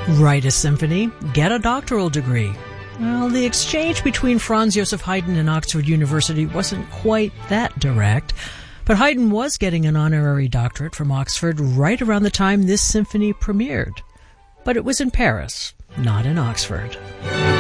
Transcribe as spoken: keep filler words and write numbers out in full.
Write a symphony, get a doctoral degree. Well, the exchange between Franz Joseph Haydn and Oxford University wasn't quite that direct, but Haydn was getting an honorary doctorate from Oxford right around the time this symphony premiered. But it was in Paris, not in Oxford.